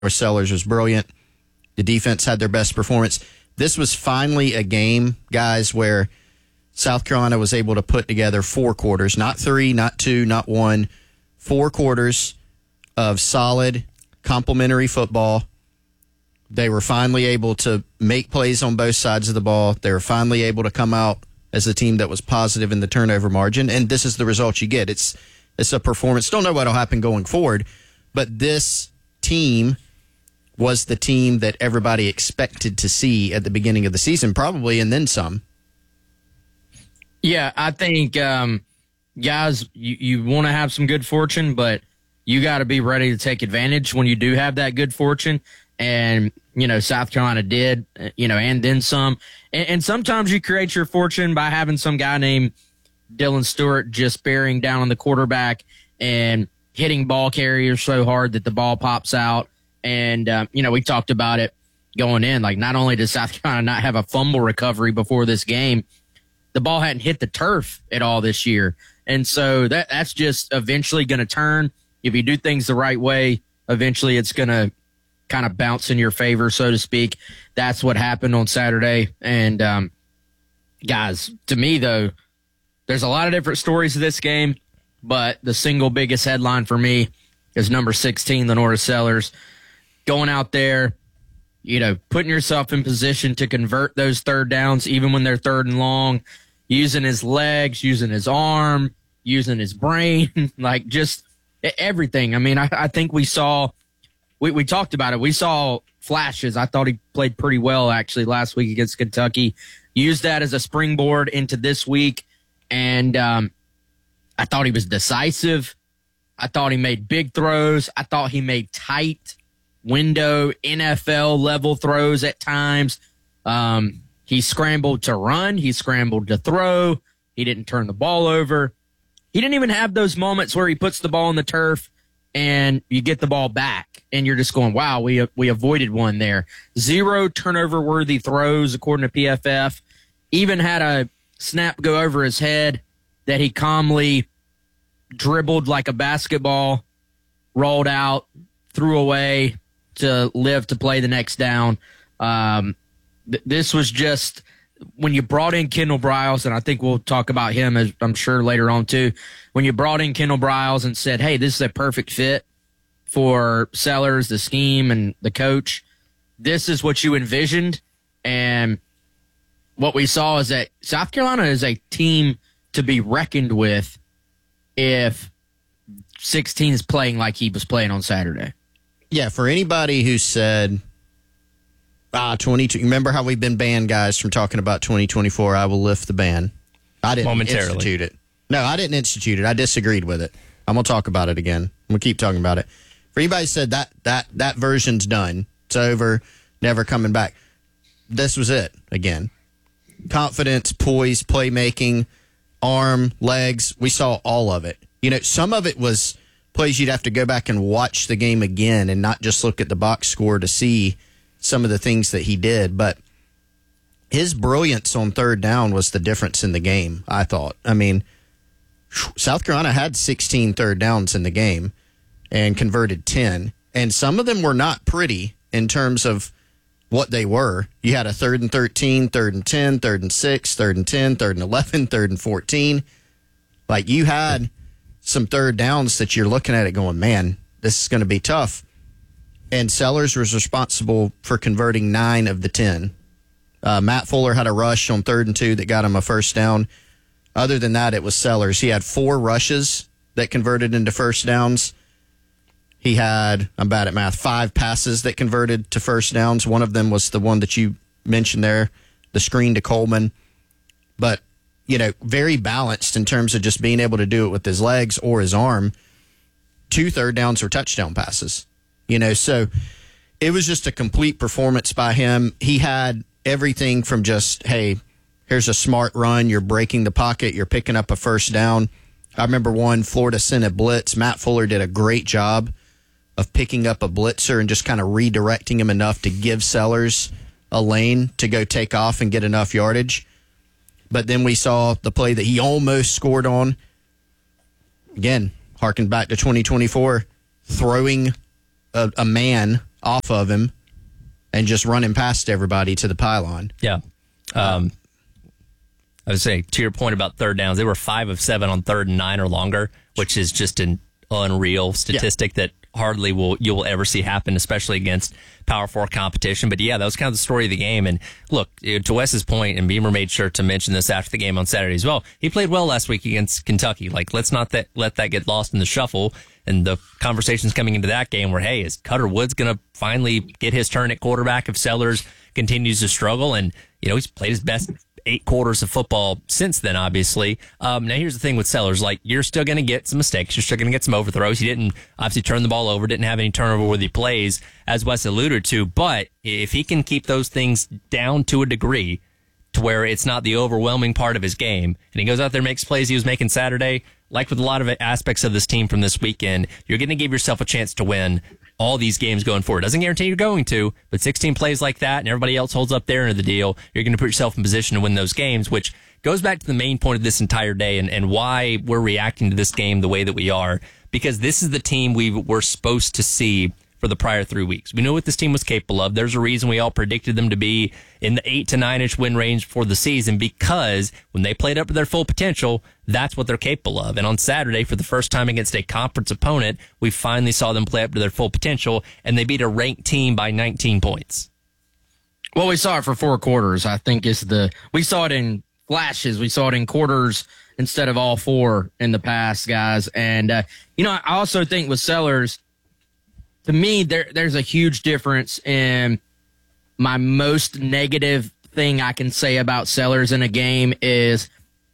Sellers was brilliant. The defense had their best performance. This was finally a game, guys, where South Carolina was able to put together 4 quarters, not 3, not 2, not 1, 4 quarters of solid, complementary football. They were finally able to make plays on both sides of the ball. They were finally able to come out as a team that was positive in the turnover margin, and this is the result you get. It's a performance. Don't know what will happen going forward, but this team was the team that everybody expected to see at the beginning of the season, probably, and then some. Yeah, I think, guys, you want to have some good fortune, but you got to be ready to take advantage when you do have that good fortune. And, South Carolina did, and then some. And sometimes you create your fortune by having some guy named Dylan Stewart just bearing down on the quarterback and hitting ball carriers so hard that the ball pops out. And, we talked about it going in. Like, not only does South Carolina not have a fumble recovery before this game, the ball hadn't hit the turf at all this year. And so that's just eventually going to turn. If you do things the right way, eventually it's going to kind of bounce in your favor, so to speak. That's what happened on Saturday. And, guys, to me, though, there's a lot of different stories of this game, but the single biggest headline for me is number 16, LaNorris Sellers, going out there, putting yourself in position to convert those third downs, even when they're third and long, using his legs, using his arm, using his brain, like just everything. I mean, I think we saw, we talked about it. We saw flashes. I thought he played pretty well, actually, last week against Kentucky. Used that as a springboard into this week. And I thought he was decisive. I thought he made big throws. I thought he made tight window NFL level throws at times. He scrambled to run. He scrambled to throw. He didn't turn the ball over. He didn't even have those moments where he puts the ball on the turf and you get the ball back and you're just going, wow, we avoided one there. 0 turnover worthy throws according to PFF. Even had a snap go over his head that he calmly dribbled like a basketball, rolled out, threw away to live to play the next down. This was just, when you brought in Kendall Briles, and I think we'll talk about him, as I'm sure later on too, when you brought in Kendall Briles and said, hey, this is a perfect fit for Sellers, the scheme, and the coach, this is what you envisioned. And what we saw is that South Carolina is a team to be reckoned with if 16 is playing like he was playing on Saturday. Yeah, for anybody who said, 22, remember how we've been banned, guys, from talking about 2024, I will lift the ban. I didn't institute it. No, I didn't institute it. I disagreed with it. I'm going to talk about it again. I'm going to keep talking about it. For anybody who said that version's done, it's over, never coming back, this was it again. Confidence, poise, playmaking, arm, legs, we saw all of it. Some of it was plays you'd have to go back and watch the game again and not just look at the box score to see some of the things that he did. But his brilliance on third down was the difference in the game, I thought. I mean, South Carolina had 16 third downs in the game and converted 10. And some of them were not pretty in terms of what they were. You had a 3rd and 13, 3rd and 10, 3rd and 6, 3rd and 10, 3rd and 11, 3rd and 14. Like, you had some third downs that you're looking at it going, man, this is going to be tough. And Sellers was responsible for converting 9 of the 10. Matt Fuller had a rush on 3rd and 2 that got him a first down. Other than that, it was Sellers. He had 4 rushes that converted into first downs. He had, I'm bad at math, 5 passes that converted to first downs. One of them was the one that you mentioned there, the screen to Coleman. But, very balanced in terms of just being able to do it with his legs or his arm. 2 third downs were touchdown passes. So it was just a complete performance by him. He had everything from just, hey, here's a smart run. You're breaking the pocket. You're picking up a first down. I remember one, Florida sent a blitz. Matt Fuller did a great job of picking up a blitzer and just kind of redirecting him enough to give Sellers a lane to go take off and get enough yardage. But then we saw the play that he almost scored on. Again, harken back to 2024, throwing a man off of him and just running past everybody to the pylon. Yeah. I would say, to your point about third downs, they were 5 of 7 on 3rd and 9 or longer, which is just an unreal statistic that hardly you'll ever see happen, especially against Power 4 competition. But yeah, that was kind of the story of the game. And look, to Wes's point, and Beamer made sure to mention this after the game on Saturday as well, he played well last week against Kentucky. Like, let's not let that get lost in the shuffle. And the conversations coming into that game were, hey, is Cutter Woods going to finally get his turn at quarterback if Sellers continues to struggle? And, he's played his best 8 quarters of football since then, obviously. Now, here's the thing with Sellers. Like, you're still going to get some mistakes. You're still going to get some overthrows. He didn't obviously turn the ball over, didn't have any turnover-worthy plays, as Wes alluded to. But if he can keep those things down to a degree to where it's not the overwhelming part of his game, and he goes out there and makes plays he was making Saturday, like with a lot of aspects of this team from this weekend, you're going to give yourself a chance to win all these games going forward. Doesn't guarantee you're going to, but 16 plays like that and everybody else holds up their end of the deal, you're going to put yourself in position to win those games, which goes back to the main point of this entire day and why we're reacting to this game the way that we are, because this is the team we were supposed to see for the prior 3 weeks. We know what this team was capable of. There's a reason we all predicted them to be in the 8 to 9-ish win range for the season, because when they played up to their full potential, that's what they're capable of. And on Saturday, for the first time against a conference opponent, we finally saw them play up to their full potential, and they beat a ranked team by 19 points. Well, we saw it for 4 quarters, I think we saw it in flashes. We saw it in quarters instead of all 4 in the past, guys. And, I also think with Sellers, to me, there's a huge difference in my most negative thing I can say about Sellers in a game is,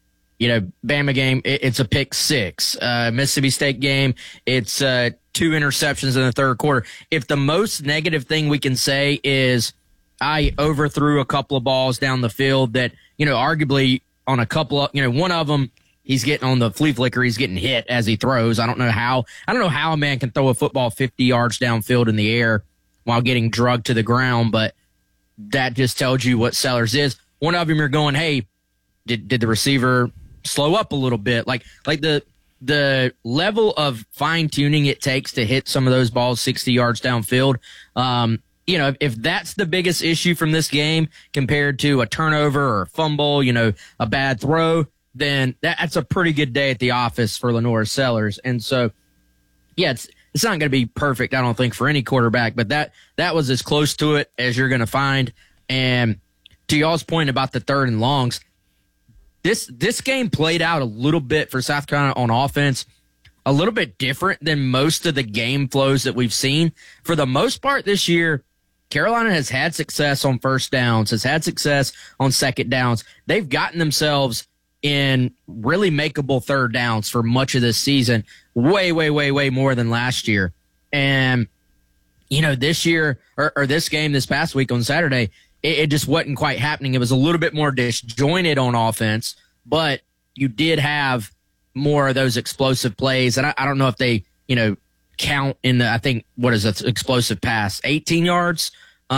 Bama game, it's a pick 6. Mississippi State game, it's 2 interceptions in the 3rd quarter. If the most negative thing we can say is I overthrew a couple of balls down the field that, arguably on a couple of, one of them, he's getting on the flea flicker. He's getting hit as he throws. I don't know how a man can throw a football 50 yards downfield in the air while getting drugged to the ground, but that just tells you what Sellers is. One of them, you're going, hey, did the receiver slow up a little bit? Like the level of fine tuning it takes to hit some of those balls 60 yards downfield. If that's the biggest issue from this game compared to a turnover or a fumble, a bad throw, then that's a pretty good day at the office for LaNorris Sellers. And so, yeah, it's not going to be perfect, I don't think, for any quarterback, but that was as close to it as you're going to find. And to y'all's point about the 3rd and longs, this game played out a little bit for South Carolina on offense, a little bit different than most of the game flows that we've seen. For the most part this year, Carolina has had success on 1st downs, has had success on 2nd downs. They've gotten themselves in really makeable 3rd downs for much of this season, way, way, way, way more than last year. And, this year or this game this past week on Saturday, it just wasn't quite happening. It was a little bit more disjointed on offense, but you did have more of those explosive plays. And I don't know if they, count in the, I think, what is an explosive pass? 18 yards?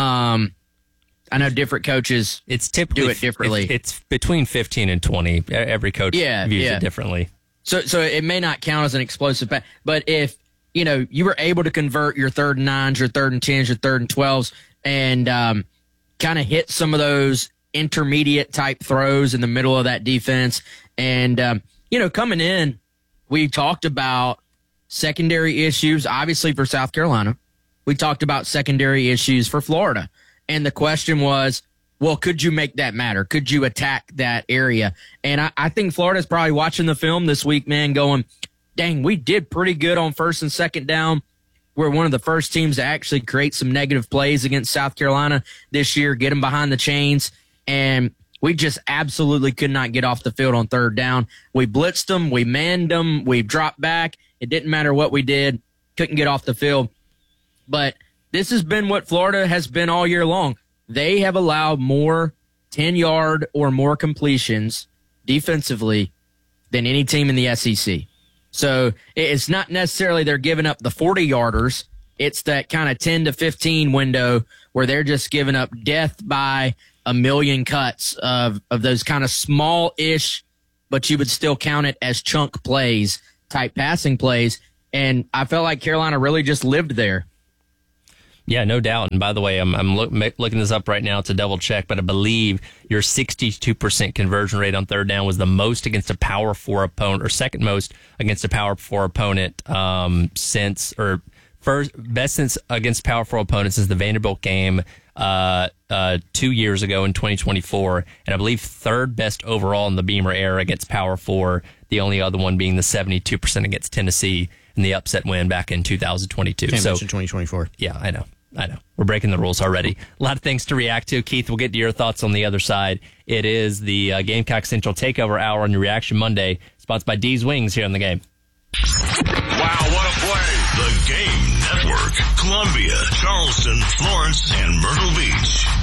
I know different coaches it's typically do it differently. It's between 15 and 20. Every coach views it differently. So it may not count as an explosive pass, but if, you were able to convert your 3rd and 9s, your 3rd and 10s, your 3rd and 12s, and kind of hit some of those intermediate type throws in the middle of that defense. And, coming in, we talked about secondary issues, obviously, for South Carolina. We talked about secondary issues for Florida. And the question was, well, could you make that matter? Could you attack that area? And I think Florida's probably watching the film this week, man, going, dang, we did pretty good on 1st and 2nd down. We're one of the first teams to actually create some negative plays against South Carolina this year, get them behind the chains. And we just absolutely could not get off the field on 3rd down. We blitzed them. We manned them. We dropped back. It didn't matter what we did. Couldn't get off the field. But this has been what Florida has been all year long. They have allowed more 10-yard or more completions defensively than any team in the SEC. So it's not necessarily they're giving up the 40-yarders. It's that kind of 10 to 15 window where they're just giving up death by a million cuts of those kind of small-ish, but you would still count it as chunk plays, type passing plays. And I felt like Carolina really just lived there. Yeah, no doubt. And by the way, I'm looking this up right now to double check, but I believe your 62% conversion rate on third down was the most against a Power 4 opponent, or second most against a Power 4 opponent best since against Power 4 opponents since the Vanderbilt game 2 years ago in 2024, and I believe third best overall in the Beamer era against Power 4, the only other one being the 72% against Tennessee in the upset win back in 2022. Can't mention 2024. Yeah, I know. We're breaking the rules already. A lot of things to react to. Keith, we'll get to your thoughts on the other side. It is the Gamecock Central Takeover Hour on your Reaction Monday, sponsored by D's Wings here on the game. Wow, what a play. The Game Network, Columbia, Charleston, Florence, and Myrtle Beach.